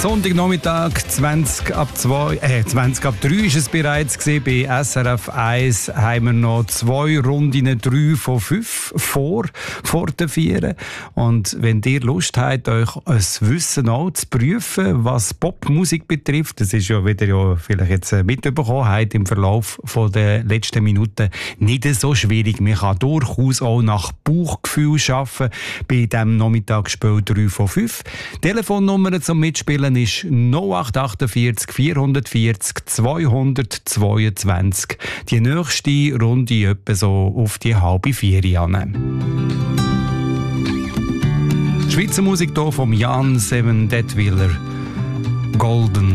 Sonntagnachmittag 20 ab 3 ist es bereits gewesen. Bei SRF 1 haben wir noch 2 Runden 3 von 5 vor der 4. Und wenn ihr Lust habt, euch ein Wissen auch zu prüfen, was Popmusik betrifft, das ist ja wieder vielleicht jetzt mitbekommen habt im Verlauf der letzten Minuten, nicht so schwierig. Man kann durchaus auch nach Bauchgefühl arbeiten bei diesem Nachmittagsspiel 3 von 5. Telefonnummer zum Mitspielen ist 0848 440 222. Die nächste Runde etwa so auf die 3:30 an. Schweizer Musik hier vom Jan Seven Detwiller. Golden.